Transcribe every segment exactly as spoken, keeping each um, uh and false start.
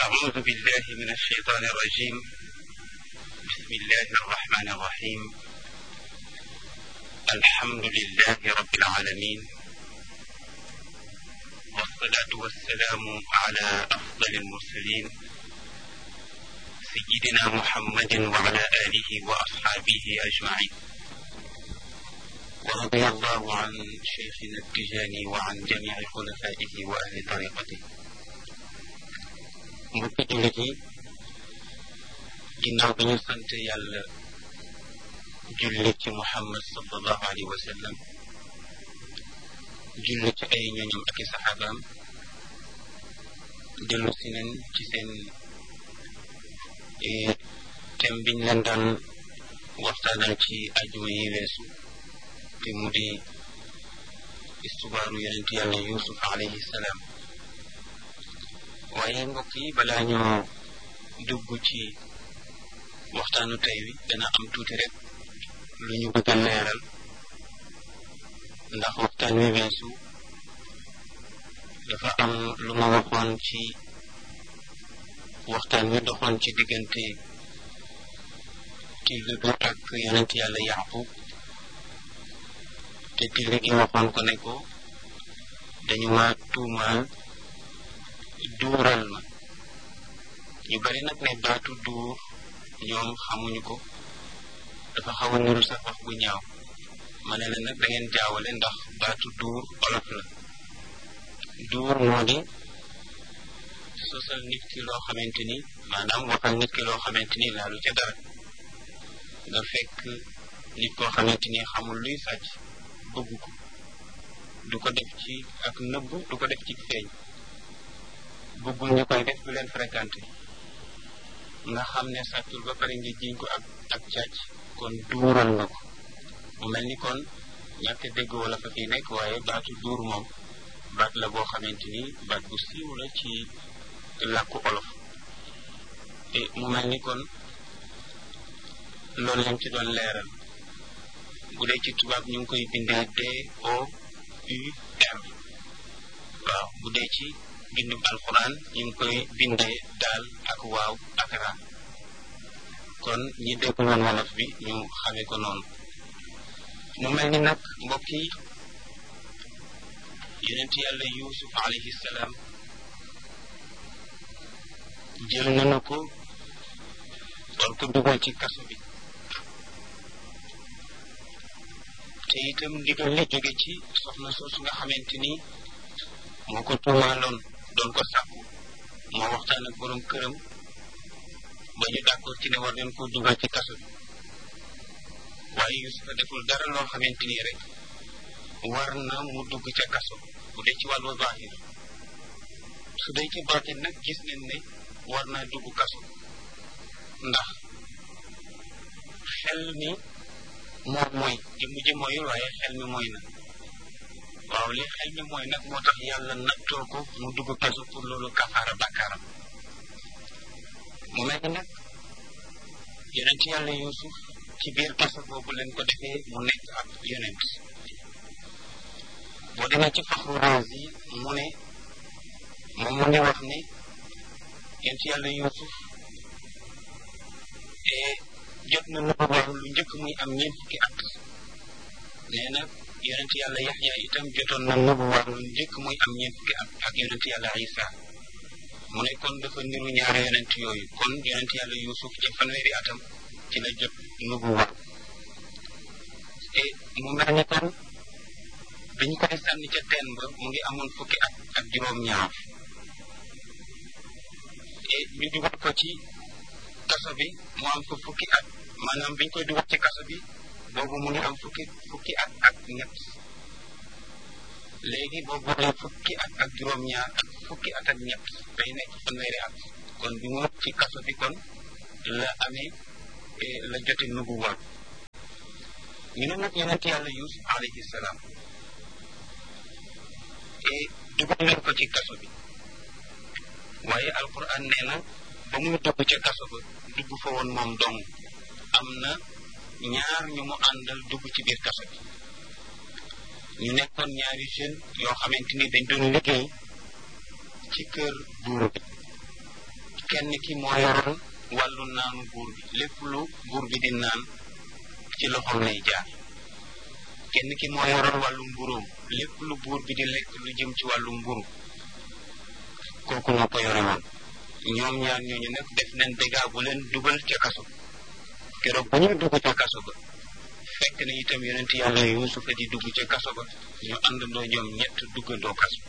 أعوذ بالله من الشيطان الرجيم. بسم الله الرحمن الرحيم. الحمد لله رب العالمين، والصلاة والسلام على أفضل المرسلين سيدنا محمد وعلى آله وأصحابه أجمعين. ورضي الله عن شيخنا التجاني وعن جميع خلفائه وأهل طريقته. mbokki jullit yi, ginnaaw bi ñu sant yàlla julli ci Muhammad sallallahu alayhi wa sallam, julli ci ay ñoñam ak i saxaabaam, dellu si nañ ci seen thème biñ leen daan waxtaanal ci ajuma yi weesu, te mu di istubaaru yonent yàlla Yuusuf alayhi salaam. waaye mbokk yi, balaa ñoo dugg ci waxtaanu tey wi dana am tuuti rek lu ñu bëgg a leeral, ndax waxtaan wi weesu dafa am lu ma waxoon ci waxtaan wi doxoon ci diggante till bi ak yonent yàlla Yaqub, te till gi waxoon ko ne ko dañu ma tuumaal duural ma. ñu bari nag ne baatu duur ñoom xamuñu ko, dafa xaw a niru sax wax bu ñaaw. ma ne la nag da ngeen jaawale, ndax baatu duur olof la. duur moo di sosal nit ki loo xamante ni maanaam waxal nit ki loo xamante ni laalu ca dara. nga fekk nit koo xamante ni xamul luy sàcc, bëgg ko, du ko def ci ak nëbb, du ko def ci feeñ, bëggul ñu koy def, du leen fréquenté, nga xam ne sàccul ba pare ngi jiñ ko ak ak càcc, kon duural nga ko. mu mel ni kon ñàkk dégg wala fa fi nekk, waaye baatu duur moom baat la boo xamante ni baat bu siiw la ci làkku olof. te mu mel ni kon loolu lañ ci doon leeral. bu dee ci tubaab ñu ngi koy bindee D O U R, waaw bu dee ci bindum alquran ñu ngi koy bindee daal ak waaw ak ra. kon ñi dégg woon wolof bi ñu xamee ko noonu. mu mel ni nag mbokk yi, yonent yàlla Yuusuf alayhi salaam jël nañu ko war ko dugal ci kaso bi, te itam ndigal li jóge ci soxna soosu nga xamante ni moo ko tuumaaloon doon ko sàkku. moo waxtaan ak borom këram ba ñu d'accord ci ne war nañ ko dugal ci kaso bi. waaye Yuusufa deful dara loo xamante ni rek war na mu dugg ca kaso, bu dee ci wàllu zaahir. su dee ci baatin nag gis nañ ne war naa dugg kaso, ndax xel mi moom mooy jëmm ji mooyul, waaye xel mi mooy na. waaw li xel mi mooy nag moo tax yàlla nattoo ko mu dugg kaso pour loolu kafaara bakkaaram. mu mel ni nag yonent yàlla Yuusuf ci biir kaso boobu leen ko defee mu nekk ab yonent. boo demee ci Faxru Raazi mu ne moom mu ngi wax ne yonent yàlla Yuusuf jot na nubuwa lu njëkk muy am ñeent fukki at. nee na yonent yàlla Yaxya itam jotoon na nubuwa lu njëkk muy am ñeent fukki at ak yonent yàlla Isa. mu ne kon dafa niru ñaari yonent yooyu. kon yonent yàlla Yuusuf ci fanweeri atam ci la jot nubuwa. et mu mel ni kon dañ koy sànni ca teen ba mu ngi amoon fukki at ak juróom-ñaar. et ñu dugal ko ci kaso bi mu am ko fukki at, maanaam biñ koy dugal ci kaso bi boobu mu ngi am fukki fukki at ak ñett. léegi boo boolee fukki at ak juróom-ñaar ak fukki at ak ñett day nekk fanweeri at. kon bi mu ci kaso bi kon la amee la jote nubuwa. ñu ne nag yonent yàlla Yuusuf alayhi salaam et dugal leen ko ci kaso bi, waaye alquran nee na ba muy dugg ca kaso ba dugg fa woon moom dong. am na ñaar ñu mu àndal dugg ci biir kaso bi. ñu nekkoon ñaari jeunes yoo xamante ni dañ doon liggéey ci kër buur bi. kenn ki moo yoroon wàllu naanu buur bi lépp lu buur bi di naan ci loxoom lay jaar kenn ki moo yoroon wàllu mburóom lépp lu buur bi di lekk lu jëm ci wàllu mburu kooku moo ko yore woon ñoom ñaar ñooñu nag def nañ dégâts bu leen dugal ca kaso keroog bu ñuy dugg ca kaso ba fekk na itam yonent yàlla Yuusufa di dugg ca kaso ba ñu àndandoo ñoom ñett duggandoo kaso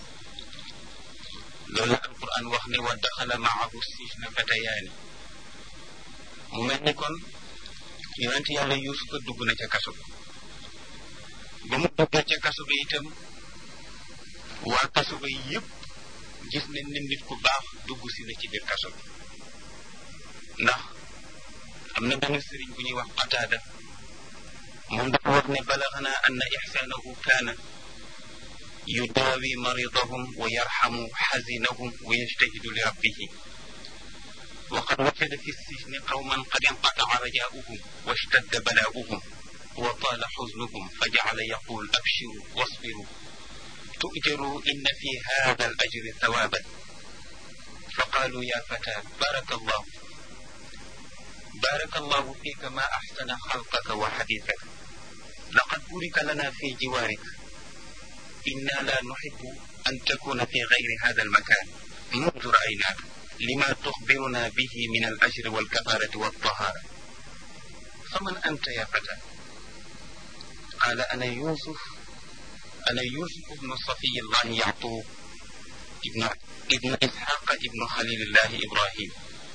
loolu alquran wax ne wa daxala maahu sijna fatayaani mu mel ni kon yonent yàlla Yuusufa dugg na ca kaso ba mu duggee ca kaso ba itam waa kaso ba yëpp gis nañ ne nit ku baax dugg si na ci biir kaso bi ndax am na benn sëriñ bu ñuy wax Qataada moom dafa wax ne balaghana anna ihsanahu kaana yudaawi maridahum wa yarhamu xazinahum wa yajtahidu li rabbihi wa qad wajada fi sijni qawman qad inqata'a rajaa'uhum wa ishtadda balaa'uhum wa taala xuznuhum fa ja'ala yaqul abshiru wasbiru tu'jaru inna fi hada al ajri thawaban fa qaalu ya fata baraka allah baraka allahu fika ma axsana xalqaka wa xadiisaka laqad burika lana fi jiwaarik inna la nuxibu an takuna fi gayri hada almakan mundu ra'aynaaka lima tuxbiruna bihi min al ajri walkafarati waltahaara faman anta ya fata qaala ana yusuf ana yusuf ibnu safiyillahi yaqub ibnu ibnu isxaqa ibnu xalilillahi ibrahim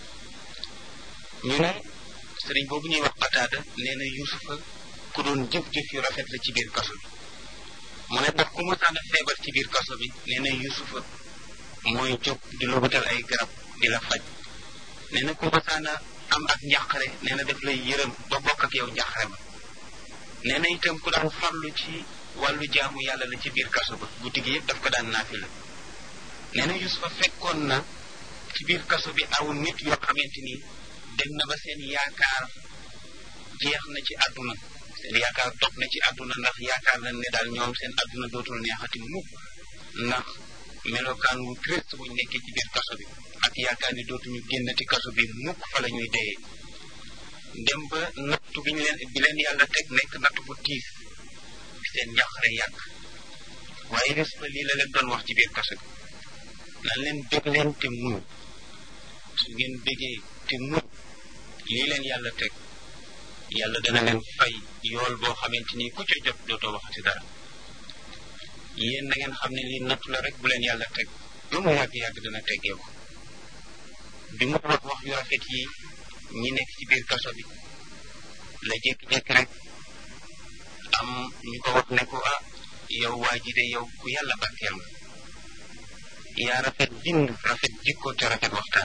ñu ne sëriñ boobu ñuy wax Qataada nee na Yuusufa ku doon jëf-jëf yu rafet la ci biir kaso bi mu ne ndax ku masaan a feebar ci biir kaso bi nee na Yuusufa mooy jóg di la wutal ay garab di la faj nee na ku masaan a am ak njàqare nee na daf lay yërëm ba bokk ak yow njàqare ma nee na itam ku daan farlu ci wàllu jaamu yàlla la ci biir kaso ba guddi gi yëpp daf ko daan naafila nee na Yuusufa fekkoon na ci biir kaso bi aw nit yoo xamante ni dem na ba seen yaakaar jeex na ci àdduna seen yaakaar dog na ci àdduna ndax yaakaar nañ ne daal ñoom seen àdduna dootul neexati mukk ndax melokaan wu triste buñ nekkee ci biir kaso bi ak yaakaar ni dootuñu génnati kaso bi mukk fa la ñuy deyee dem ba nattu bi ñu leen bi leen yàlla teg nekk nattu bu tiis seen njaqare yàgg waaye res fa lii la leen doon wax ci biir kaso bi naan leen bég leen te muñ su ngeen bégee te muñ lii leen yàlla teg yàlla dana leen fay yool boo xamante ni ku ca jot dootoo waxati dara yéen na ngeen xam ne lii nattu la rek bu leen yàlla teg lu mu yàgg-yàgg dana teggee ko bi mu wax wax yu rafet yi ñi nekk ci biir kaso bi la jékki-jékki rek am ñu ko wax ne ko ah yow waa ji de yow ku yàlla barkeel nga yaa rafet bind rafet jikko te rafet waxtaan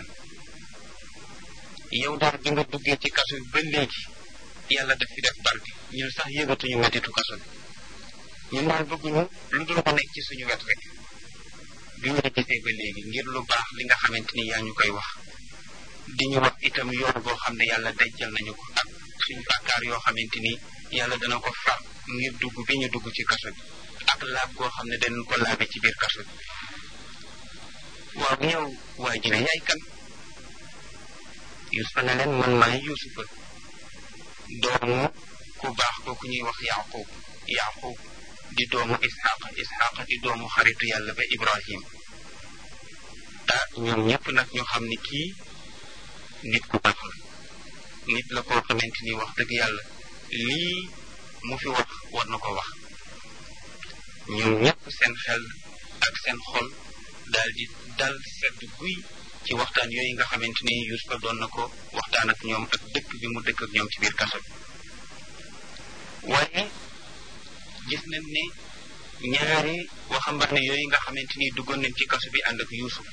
yow daal bi nga duggee ci kaso bi ba léegi yàlla daf fi def barke ñun sax yëgatuñu mettitu kaso bi ñun daal bëgguñu lu dul ko nekk ci suñu wet rek bi ñu la gisee ba léegi ngir lu baax li nga xamante ni yaa ñu koy wax di ñu wax itam yoon boo xam ne yàlla dencal nañu ko ak suñu bàkkaar yoo xamante ni yàlla dana ko far ngir dugg bi ñu dugg ci kaso bi ak laab goo xam ne danañ ko laabe ci biir kaso bi waaw yow waa ji ne yaay kan Yuusufa ne leen man maay Yuusufa doomu ku baax kooku ñuy wax Yaqub Yaqub di doomu Isxaqa Isxaqa di doomu xaritu yàlla ba Ibrahim ah ñoom ñëpp nag ñu xam ni kii nit ku baax la nit la koo xamante ni wax dëgg yàlla lii mu fi wax war na ko wax ñoom ñëpp seen xel ak seen xol daal di dal sedd guy ci waxtaan yooyu nga xamante ni Yuusufa doon na ko waxtaan ak ñoom ak dëkk bi mu dëkk ak ñoom ci biir kaso bi waaye gis nañ ne ñaari waxambaane yooyu nga xamante ni duggoon nañ ci kaso bi ànd ak Yuusuf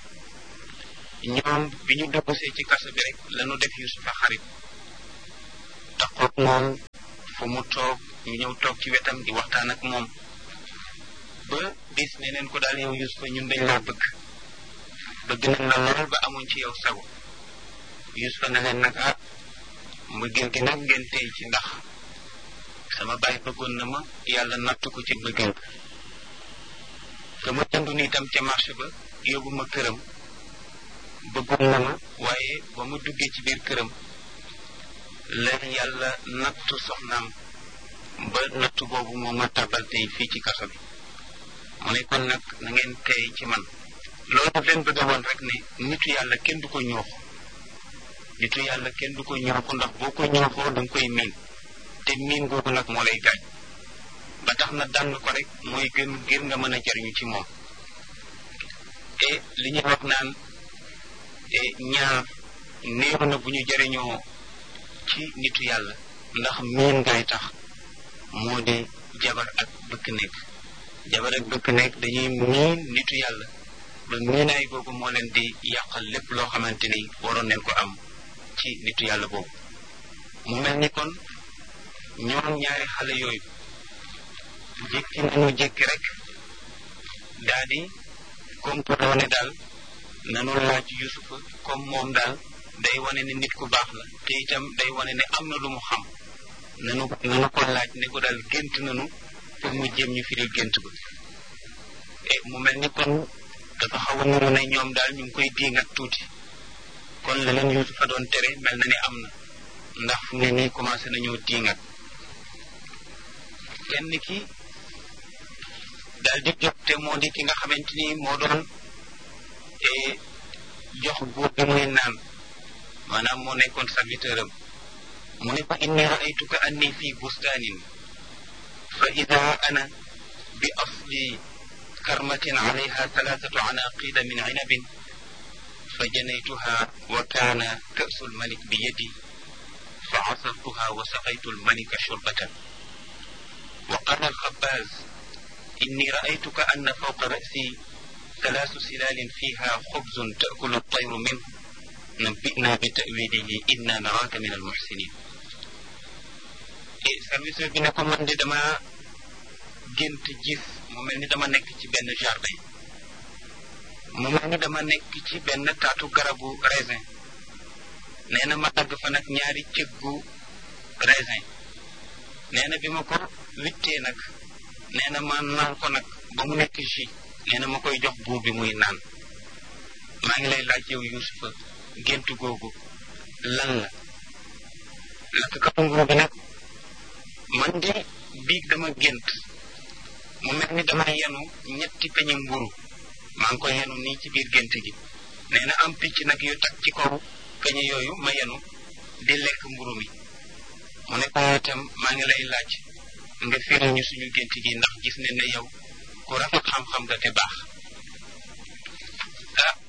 ñoom bi ñu duggsee ci kaso bi rek lañu def Yuusufa xarit taxoog moom fu mu toog ñu ñëw toog ci wetam di waxtaan ak moom ba bis ne neen ko daal yow Yuusufa ñun dañ laa bëgg bëgg nañ la lool ba amuñ ci yow sago Yuusufa ne leen nag ah mbëggeel gi nag ngeen tey ci ndax sama baay bëggoon na ma yàlla natt ko ci mbëggeel ka ma jëndu ni itam ca marché ba yóbbu ma këram bëggoon na ma waaye ba mu duggee ci biir këram la yàlla nattu soxnaam ba nattu boobu moo ma tabal tey fii ci kaso bi mu ne kon nag na ngeen tey ci man loolu daf leen bëgg a woon rek ne nitu yàlla kenn du ko ñooxu nitu yàlla kenn du ko ñooxu ndax boo ko ñooxoo da nga koy miin te miin googu nag moo lay gaañ ba tax na dànn ko rek mooy gën ngir nga mën a jariñu ci moom et li ñuy wax naan ñaar néew na bu ñu jariñoo ci nitu yàlla ndax miin ngay tax moo di jabar ak bëkk nekk jabar ak bëkk nekk dañuy miin nitu yàlla ba miinaay googu moo leen di yàqal lépp loo xamante ni waroon nañ ko am ci nitu yàlla boobu mu mel ni kon ñoom ñaari xale yooyu jékki nañu jékki rek daa di complot ne daal nanu laaj Yusufa comme moom daal day wane ne nit ku baax la te itam day wane ne am na lu mu xam nanu nanu ko laaj ne ko daal gént nanu pour mu jéem ñu firil gént ba et mu mel ni kon dafa xaw a nuru ne ñoom daal ñu ngi koy diingat tuuti kon la leen Yusufa doon tere mel na ne am na ndax fu ne nii commencé nañoo diingat kenn ki daal di jóg te moo di ki nga xamante ni moo doon jox buur bi muy naan maanaam moo nekkoon serviteur am mu ne ko inni raaytuka anni fi bustanin fa ida ana bi asli karmatin alayha thalathatu anaqida min inabin fa janaytuha wa kana ka'su almalik bi yadi fa asartuha wa saqaytu almalika shurbatan wa qala alkhabbaz inni raaytuka anna fawqa ra'si ثلاث سلال فيها خبز تأكل الطير منه نبئنا بتأويله إنا نراك من المحسنين service bi ne ko man de dama gént gis mu mel ni dama nekk ci benn jardin mu mel ni dama nekk ci benn taatu garabu raisin nee na ma dagg fa nag ñaari cëggu raisin nee na bi ma ko wittee nag nee na ma naan ko nag ba mu nekk jus nee na ma koy jox buur bi muy naan maa ngi lay laaj yow Yusufa gént googu lan la lakkatu nguur bi nag man de biig dama gént mu mel ni dama yenu ñetti peñe mburu maa ngi ko yenu nii ci biir gént gi nee na am picc nag yu tag ci kaw peñe yooyu ma yenu di lekk mburu mi mu ne ko itam maa ngi lay laaj nga firil ñu suñu gént gi ndax gis ne ne yow ku rafet xam-xam nga te baax ah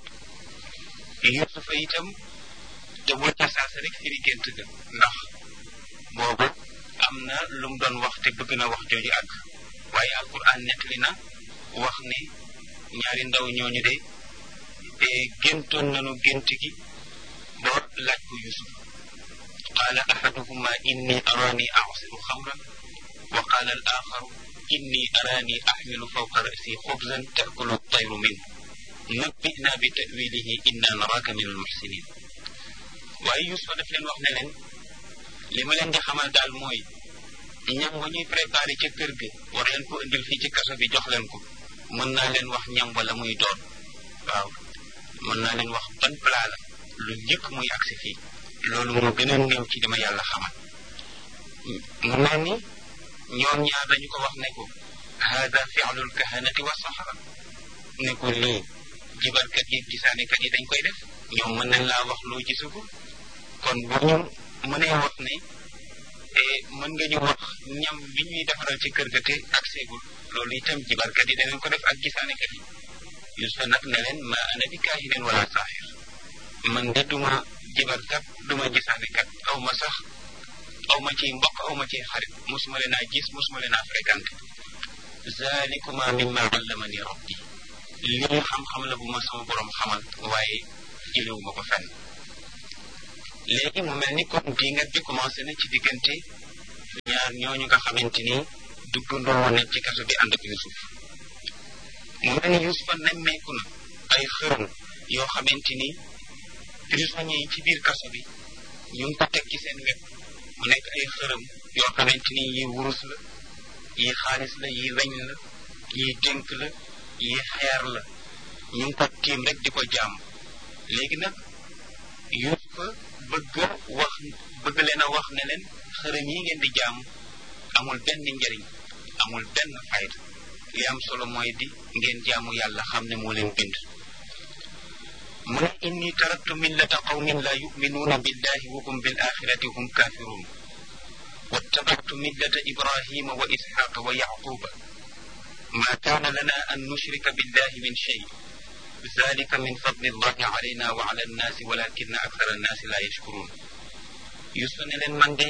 Yusufa itam te wul ca saasa rek firi gént ga ndax boobu am na lu mu doon wax te bëgg na wax jooju àgg waaye alquran nettali na wax ne ñaari ndaw ñooñu de géntoon nañu gént gi ba laaj ko Yusuf qaala ahaduhuma inni arani a'siru xamran wa qaala al axaru inni arani ahmilu fawqa ra'si xubzan ta'kulu at-tayru minhu nabbina bi ta'wilihi inna naraka min al-muhsinin waaye Yusuf daf leen wax ne leen li ma leen di xamal daal mooy ñam wa ñuy préparé ca kër ga war leen ko indil fii ci kaso bi jox leen ko mën naa leen wax ñam wala muy doon waaw mën naa leen wax ban plat la lu njëkk muy agsi fii loolu moo gën a néew ci dama yàlla xamal mu mel ni ñoom ñaar dañu ko wax ne ko hada fi'lul kahanati wa sahara ne ko lii jibarkat yi gisaanekat yi dañ koy def ñoom mën nañ laa wax loo gisagu kon bu ñu mënee wax ne mën nga ñu wax ñam bi ñuy defaral ci kër ga te ak seegul loolu itam jibarkat yi danañ ko def ak gisaanekat yi Yusufa nag ne leen ma ana bi kaahinin wala saaxir man de duma jibarkat duma gisaanekat aw ma sax aw ma ciy mbokk aw ma ciy xarit mosuma leen a gis mosuma leen a fréquenté zalikuma mimma allamani rabbi lii xam-xam la bu ma sama borom xamal waaye jëlewu ma ko fenn léegi mu mel ni kon dingat bi commencé na ci diggante ñaar ñooñu nga xamante ni duggandoo woon nañ ci kaso bi ànd ak Yusuf mu mel ni Yusufa nemmeeku na ay xërëm yoo xamante ni prisonniers yi ci biir kaso bi ñu ngi ko teg ci seen wet mu nekk ay xërëm yoo xamante ni yi wurus la yi xaalis la yi weñ la yi dénk la yi xeer la ñu ngi ko tiim rek di ko jaam léegi nag Yuusufa bëgg a wax bëgg leen a wax ne leen xërëm yi ngeen di jaamu amul benn njariñ amul benn fayda li am solo mooy di ngeen jaamu yàlla xam ne moo leen bind mu ne inni taraktu millata qawmin la yuminuuna billahi wa hum bil axirati hum kafirun wattabactu millata ibrahima wa isxaqa wa yaquba ma kaana lana an nushrika billahi min shay zalika min fadli llahi alayna wa ala annaasi walakina akthara annaasi la yashkurun Yuusufa ne leen man de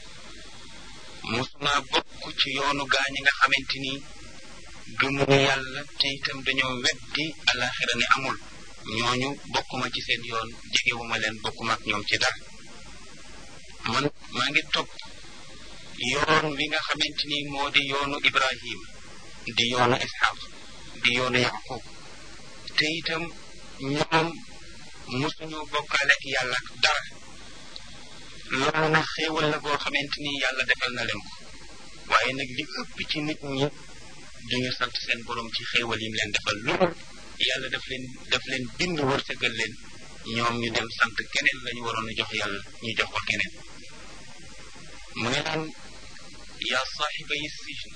musuma bokk ci yoonu gaa ñi nga xamante ni gëmuñu yàlla te itam dañoo weddi alaxira ne amul ñooñu bokkuma ci seen yoon jegewuma leen bokkuma ak ñoom ci dara man maa ngi topp yoon wi nga xamante ni moo di yoonu Ibrahim di yoonu Ishaq di yoonu Yaqub te itam ñoom musuñu bokkaale ak yàlla ak dara loolu nag xéewal la boo xamante ni yàlla defal na leen ko waaye nag li ëpp ci nit ñi duñu sant seen borom ci xéewal yi mu leen defal loolu yàlla daf leen daf leen bind wërsëgal leen ñoom ñu dem sant keneen lañu waroon a jox yàlla ñu jox ko keneen mu ne laan yaa saaxiba yi sijn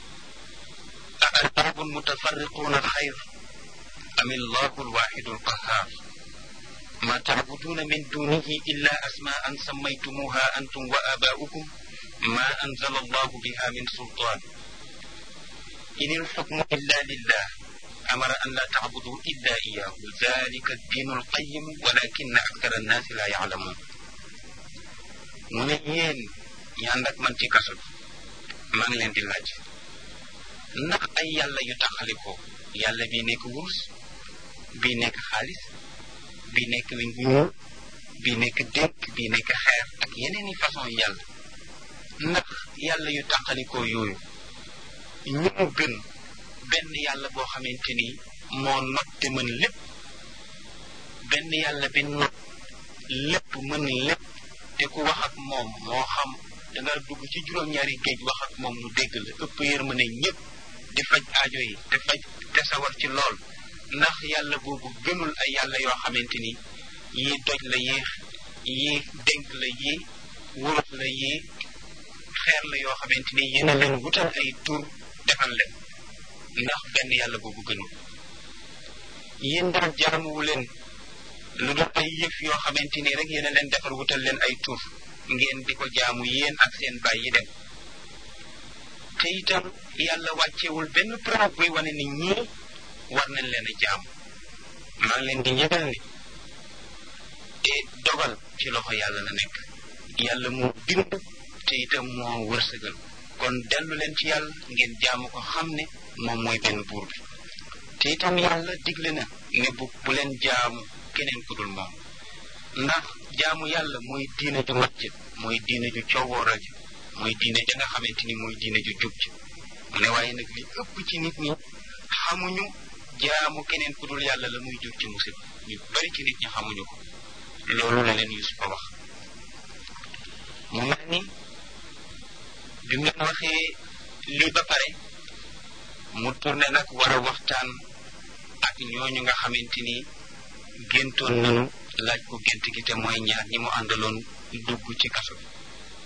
a arbaabun mutafarriquuna xayr am illahu alwaxidu alqahar ma tacbuduuna min dunihi illa asmaa'an sammaytumuha antum wa aabaa'ukum ma anzala allahu biha min sultaan in ilxukmu illa lillah amara an la tacbudu illa iyahu dalika addiinu alqayim walakina akthara annaasi la yaclamuun mu ne yéen ñi ànd ak man ci kaso bi maa ngi leen di laaj ndax ay yàlla yu taxalikoo yàlla bii nekk wurus bii nekk xaalis bii nekk wiñ bu ñuul bii nekk dénk bii nekk xeer ak yeneen i façon yàlla ndax yàlla yu taxalikoo yooyu ñu mu gën benn yàlla boo xamante ni moo not te mën lépp benn yàlla bi not lépp mën lépp te ku wax ak moom moo xam danga dugg ci juróom-ñaari géej wax ak moom mu dégg la ëpp yërmande ñëpp di faj aajo yi te faj te sawar ci lool ndax yàlla boobu gënul ay yàlla yoo xamante ni yii doj la yii yii dénk la yii wurus la yii xeer la yoo xamante ni yéen a leen wutal ay tur defal leen ndax benn yàlla boobu gënul yéen daal jaamuwu leen lu dul ay yëf yoo xamante ni rek yéen a leen defar wutal leen ay tur ngeen di ko jaamu yéen ak seen baay yi dem te itam yàlla wàccewul benn preuve buy wane ni ñii war nañ leen a jaamu maa ngi leen di yëgal ni te dogal ci loxo yàlla la nekk yàlla moo bind te itam moo wërsëgal kon dellu leen ci yàlla ngeen jaamu ko xam ne moom mooy benn buur bi te itam yàlla digle na ne bu bu leen jaamu keneen ku dul moom ndax jaamu yàlla mooy diine ju mat ji mooy diine ju coowooral ji mooy diine ja nga xamante ni mooy diine ju jub ji mu ne waaye nag li ëpp ci nit ñi xamuñu jaamu keneen ku dul yàlla la muy jur ci musiba ñu bari ci nit ñi xamuñu ko loolu la leen Yuusufa wax mu mel ni bi mu leen waxee lii ba pare mu tourné nag war a waxtaan ak ñooñu nga xamante ni géntoon nañu laaj ko gént gi te mooy ñaar ñi mu àndaloon dugg ci kaso bi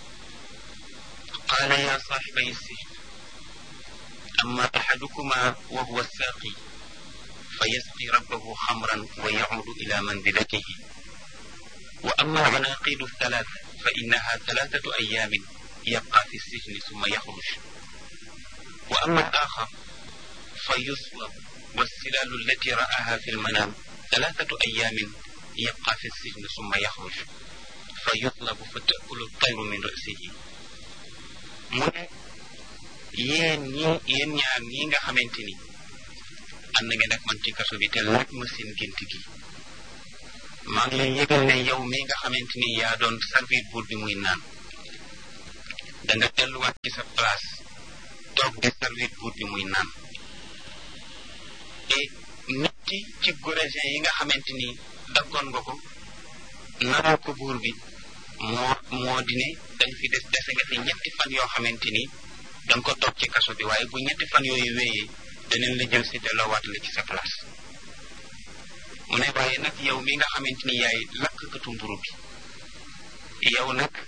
qaala yaa saaxibay sijn amma axadukuma wa huwa saaqi fa yasqi rabbahu xamran wa yacuudu ila manzilatihi wa amma alcanaqidu altalaata fa innaha talaatatu ayaamin yabqa fi sijni summa yaxruj wa amma alaaxar fa yuslab والسلال التي رآها في المنام ثلاثة أيام يبقى في السجن ثم يخرج فيطلب فتأكل الطير من رأسه mu ne yéen ñi yéen ñaar ñi nga xamante ni ànd ngeen ak man ci kaso bi te laaj ma seen gént gi maa ngi lay yëgal ne yow mi nga xamante ni yaa doon servir buur bi muy naan da nga delluwaat ci sa place toog di servir buur bi muy naan et nit ki ci gorésin yi nga xamante ni daggoon nga ko nanoo ko buur bi moo moo di ne dañ fi des dese nga fi ñetti fan yoo xamante ni danga ko toog ci kaso bi waaye bu ñetti fan yooyu wéyee danañ la jël si delloowaat la ci sa place mu ne waaye nag yow mi nga xamante ni yaay lakkatu mburu bi yow nag